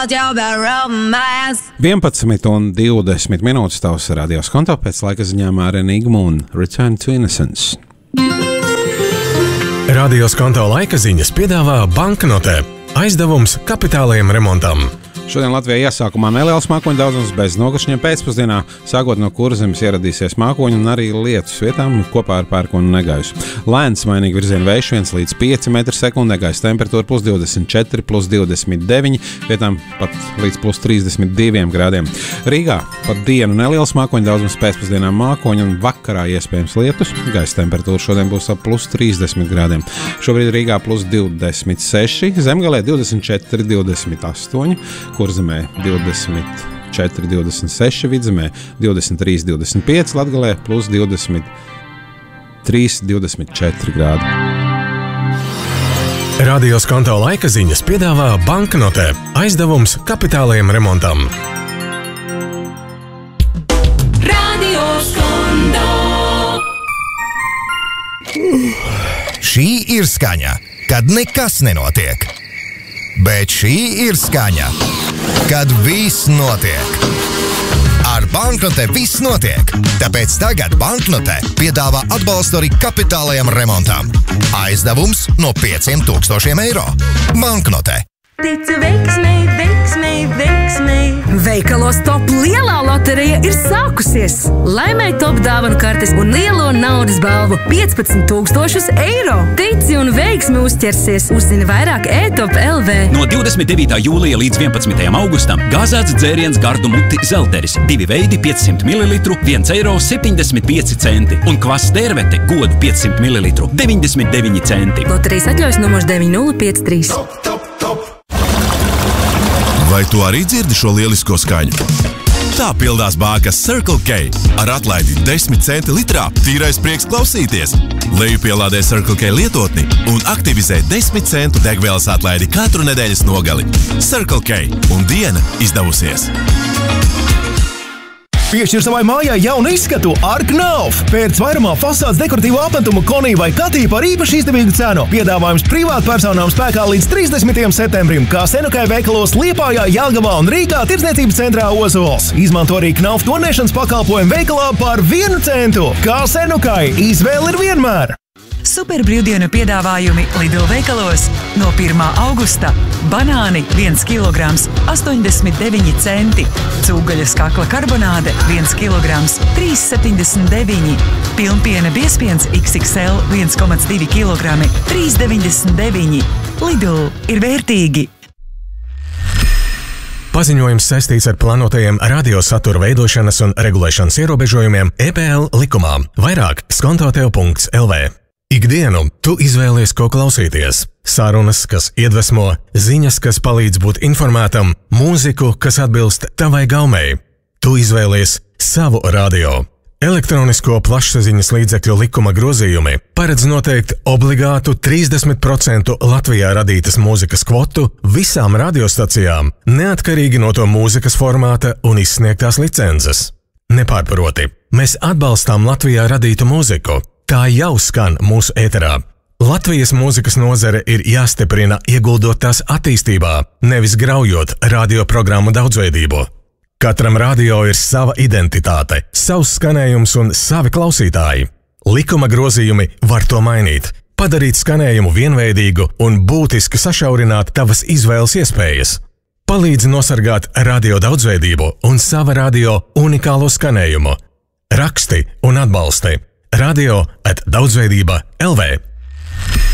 11:20 tavs radios konto pēc laika ziņām ar Enigmu un Return to Innocence. Radios konto laika ziņas piedāvā banknotē. Aizdevums kapitālajiem remontam. Šodien Latvijā iesākumā neliels mākoņu daudzums bez nokrišņiem pēcpusdienā, sākot no Kurzemes ieradīsies mākoņi un arī lietus vietām kopā ar pērkonu negaisu. Lēns mainīgi virziena vējš 1 līdz 5 m/sekundē, gaisa temperatūra +24, +29, vietām pat līdz +32 grādiem. Rīgā pat dienu neliels mākoņu daudzums pēcpusdienā mākoņi un vakarā iespējams lietus. Gaisa temperatūra šodien būs ap +30 grādiem. Šobrīd Rīgā +26, Zemgalē 24, 28. Kurzemē 24, 26, Vidzemē 23, 25, Latgalē +23, 24 grādi. Radios konto laika ziņas piedāvā banknotē. Aizdevums kapitālajiem remontam. Radios konto. Šī ir skaņa, kad nekas nenotiek. Bet šī ir skaņa, kad viss notiek. Ar banknotē viss notiek. Tāpēc tagad banknotē piedāvā atbalstu arī kapitālajam remontam. Aizdevums no 5000 eiro. Banknotē. Ticu veiksmei, veiksmei, veiksmei. Veikalos Top lielā loterija ir sākusies. Laimēj Top dāvanu kartes un lielo naudas balvu 15 000 eiro. Tici un veiksmi uzķersies. Uzzini vairāk e-Top LV. No 29. jūlija līdz 11. augustam gāzēts dzēriens gardu muti Zelteris. 2 veidi 500 ml, 1,75 eiro. Un kvass tērvete godu 500 ml, 99 centi. Loterijas atļaujas numurs 9053. Vai tu arī dzirdi šo lielisko skaņu? Tā pildās bākas Circle K. Ar atlaidi 10 centi litrā tīrais prieks klausīties. Lejupielādē Circle K lietotni un aktivizē 10 centu degvielas atlaidi katru nedēļas nogali. Circle K un diena izdevusies. Piešķir savai mājai jaunu izskatu ar Knauf. Pērc vairumā fasādes dekoratīvu apmetumu Konī vai Katī par īpaši izdevīgu cenu. Piedāvājums privātpersonām spēkā līdz 30. septembrim, kā Senukai veikalos Liepājā, Jelgavā un Rīgā tirdzniecības centrā Ozols. Izmanto arī Knauf tonēšanas pakalpojumu veikalā par 1 centu. Kā Senukai, izvēle ir vienmēr. Super brīvdienu piedāvājumi Lidl veikalos. No 1. augusta banāni 1 kg 89 centi, cūgaļas kakla karbonāde 1 kg 3,79, pilnpiena biezpiens XXL 1,2 kg 3,99. Lidl ir vērtīgi. Paziņojums saistīts ar plānotajiem radiosatura veidošanas un regulēšanas ierobežojumiem EPL likumā. Vairāk skontotev.lv. Ikdienu tu izvēlies, ko klausīties. Sarunas, kas iedvesmo, ziņas, kas palīdz būt informētam, mūziku, kas atbilst tavai gaumei. Tu izvēlies savu radio. Elektronisko plašsaziņas līdzekļu likuma grozījumi paredz noteikt obligātu 30% Latvijā radītas mūzikas kvotu visām radiostacijām, neatkarīgi no to mūzikas formāta un izsniegtās licences. Nepārproti, mēs atbalstām Latvijā radītu mūziku. Tā jau skan mūsu ēterā. Latvijas mūzikas nozare ir jāstiprina, ieguldot tās attīstībā, nevis graujot radioprogrammu daudzveidību. Katram radio ir sava identitāte, savs skanējums un savi klausītāji. Likuma grozījumi var to mainīt, padarīt skanējumu vienveidīgu un būtiski sašaurināt tavas izvēles iespējas. Palīdzi nosargāt radio daudzveidību un sava radio unikālo skanējumu. Raksti un atbalsti. Radio@daudzveidība.lv